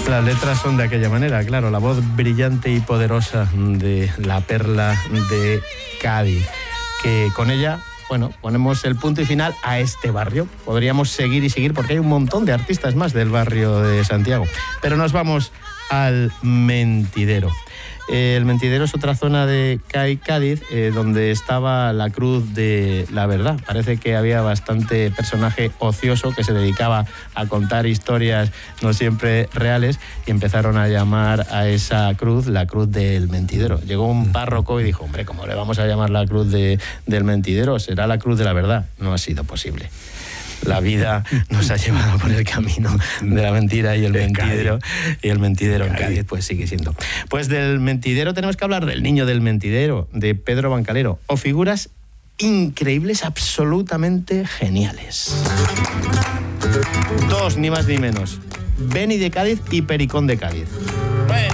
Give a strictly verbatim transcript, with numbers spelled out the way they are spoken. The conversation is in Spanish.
Las letras son de aquella manera, claro, la voz brillante y poderosa de la perla de Cádiz, que con ella, bueno, ponemos el punto y final a este barrio. Podríamos seguir y seguir porque hay un montón de artistas más del barrio de Santiago, pero nos vamos al Mentidero. Eh, el Mentidero es otra zona de Cádiz eh, donde estaba la Cruz de la Verdad. Parece que había bastante personaje ocioso que se dedicaba a contar historias no siempre reales y empezaron a llamar a esa cruz la Cruz del Mentidero. Llegó un párroco y dijo, hombre, ¿cómo le vamos a llamar la Cruz de, del Mentidero? Será la Cruz de la Verdad. No ha sido posible. La vida nos ha llevado por el camino de la mentira y el mentidero. Y el mentidero en Cádiz, pues sigue siendo. Pues del Mentidero tenemos que hablar del Niño del Mentidero, de Pedro Bancalero, o figuras increíbles, absolutamente geniales. Dos, ni más ni menos. Beni de Cádiz y Pericón de Cádiz. Bueno,